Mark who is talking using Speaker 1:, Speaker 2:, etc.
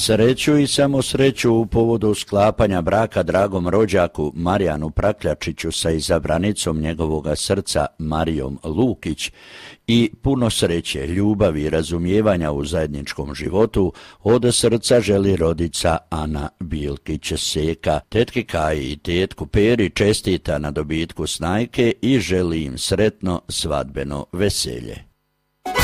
Speaker 1: Sreću i samo sreću u povodu sklapanja braka dragom rođaku Marijanu Prakljačiću sa izabranicom njegovoga srca Marijom Lukić i puno sreće, ljubavi i razumijevanja u zajedničkom životu od srca želi rodica Ana Bilkić-Seka. Tetki Kaji i tetku Peri čestita na dobitku snajke i želi im sretno svadbeno veselje.